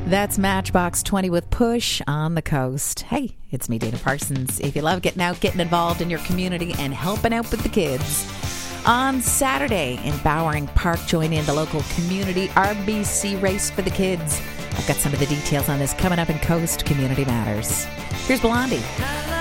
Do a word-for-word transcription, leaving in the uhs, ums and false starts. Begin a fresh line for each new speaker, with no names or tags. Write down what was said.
That's Matchbox twenty with Push on the Coast. Hey, it's me, Dana Parsons. If you love getting out, getting involved in your community, and helping out with the kids, on Saturday in Bowering Park, join in the local community R B C race for the kids. I've got some of the details on this coming up in Coast Community Matters. Here's Blondie.